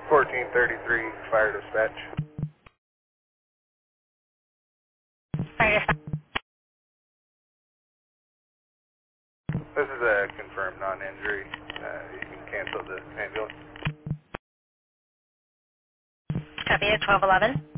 1433 fire dispatch. Fire dispatch. This is a confirmed non-injury. You can cancel the ambulance. Copy at 1211.